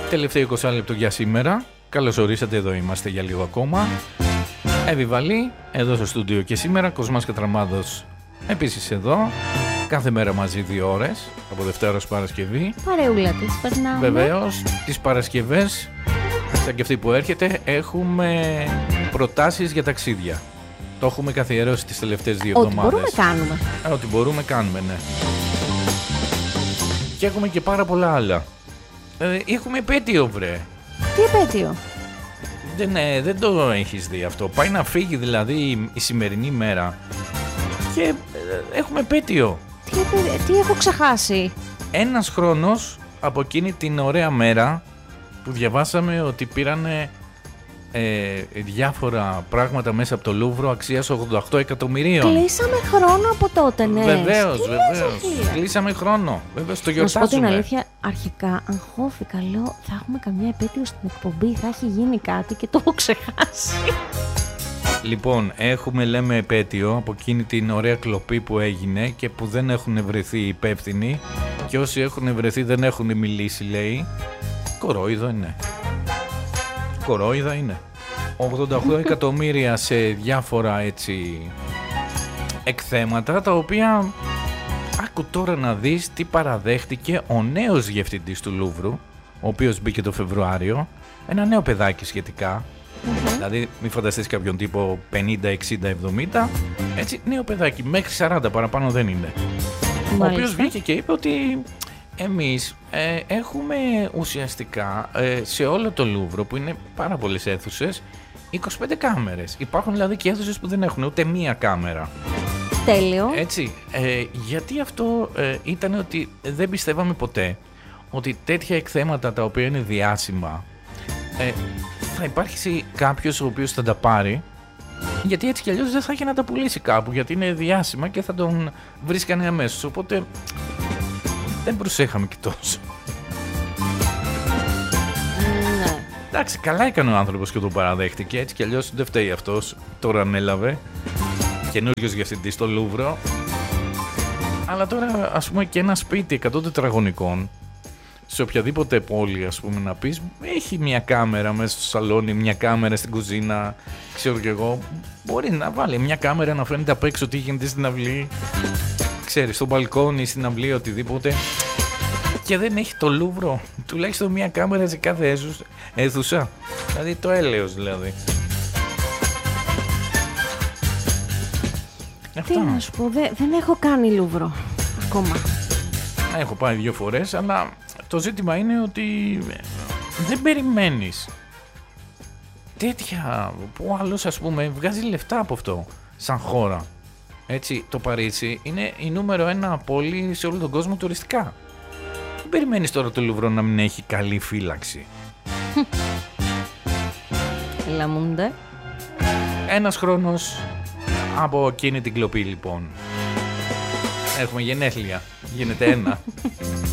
Τελευταίο 20 λεπτό για σήμερα. Καλώς ορίσατε, εδώ είμαστε για λίγο ακόμα. Εβιβαλή, εδώ στο στούντιο και σήμερα. Κοσμάς Κατραμάδος επίσης εδώ. Κάθε μέρα μαζί 2 ώρες, από Δευτέρα ως Παρασκευή. Παρεούλα της περνάμε. Βεβαίως, τις Παρασκευές, σαν και αυτή που έρχεται, έχουμε προτάσεις για ταξίδια. Το έχουμε καθιερώσει τις τελευταίες 2 εβδομάδες. Ό,τι μπορούμε κάνουμε. Ό,τι μπορούμε κάνουμε, ναι. Και έχουμε και πάρα πολλά άλλα. Έχουμε επέτειο, βρε. Τι επέτειο? Δεν το έχεις δει αυτό. Πάει να φύγει δηλαδή η σημερινή μέρα και έχουμε επέτειο. Τι έχω ξεχάσει? Ένας χρόνος από εκείνη την ωραία μέρα που διαβάσαμε ότι πήρανε διάφορα πράγματα μέσα από το Λούβρο αξίας 88 εκατομμυρίων. Κλείσαμε χρόνο από τότε, ναι. Βεβαίως. Κλείσαμε χρόνο. Βεβαίως, το γιορτάζουμε. Να σου πω την γιορτάζουμε. αλήθεια, αρχικά αγχώθηκα. Λέω, θα έχουμε καμιά επέτειο στην εκπομπή, θα έχει γίνει κάτι και το έχω ξεχάσει. Λοιπόν, λέμε επέτειο από εκείνη την ωραία κλοπή που έγινε και που δεν έχουν βρεθεί υπεύθυνοι, και όσοι έχουν βρεθεί δεν έχουν μιλήσει, λέει. Κορόιδα είναι. 88 εκατομμύρια σε διάφορα έτσι εκθέματα, τα οποία άκου τώρα να δεις τι παραδέχτηκε ο νέος διευθυντής του Λούβρου, ο οποίος μπήκε το Φεβρουάριο, ένα νέο παιδάκι σχετικά. Δηλαδή μην φανταστείς κάποιον τύπο 50, 60, 70, έτσι νέο παιδάκι, μέχρι 40 παραπάνω δεν είναι. Μάλιστα. Ο οποίος βγήκε και είπε ότι εμείς έχουμε ουσιαστικά σε όλο το Λούβρο, που είναι πάρα πολλές αίθουσες, 25 κάμερες. Υπάρχουν δηλαδή και αίθουσες που δεν έχουν ούτε μία κάμερα. Τέλειο. Έτσι, γιατί αυτό ήταν ότι δεν πιστεύαμε ποτέ ότι τέτοια εκθέματα τα οποία είναι διάσημα, θα υπάρχει κάποιος ο οποίος θα τα πάρει, γιατί έτσι κι αλλιώς δεν θα έχει να τα πουλήσει κάπου, γιατί είναι διάσημα και θα τον βρίσκανε αμέσως, οπότε δεν προσέχαμε και τόσο. Ναι. Εντάξει, καλά έκανε ο άνθρωπος και τον παραδέχτηκε, έτσι κι αλλιώς δεν φταίει αυτός, τώρα ανέλαβε καινούριος διευθυντής στο Λούβρο. Αλλά τώρα ας πούμε και ένα σπίτι 100 τετραγωνικών σε οποιαδήποτε πόλη, ας πούμε, να πεις, έχει μια κάμερα μέσα στο σαλόνι, μια κάμερα στην κουζίνα, ξέρω κι εγώ, μπορεί να βάλει μια κάμερα να φαίνεται απ' έξω τι γίνεται στην αυλή, ξέρεις, στο μπαλκόνι, στην αυλή, οτιδήποτε. Και δεν έχει το Λούβρο τουλάχιστον μια κάμερα σε κάθε αίθουσα. Δηλαδή το έλεος δηλαδή. Τι να σου πω, δεν έχω κάνει Λούβρο ακόμα. Έχω πάει 2 φορές, αλλά το ζήτημα είναι ότι δεν περιμένεις τέτοια που άλλος, ας πούμε, βγάζει λεφτά από αυτό σαν χώρα. Έτσι, το Παρίσι είναι η νούμερο 1 πόλη σε όλο τον κόσμο τουριστικά. Δεν περιμένεις τώρα το Λούβρο να μην έχει καλή φύλαξη. Λαμούντε. Ένας χρόνος από εκείνη την κλοπή, λοιπόν. Έχουμε γενέθλια. Γίνεται ένα.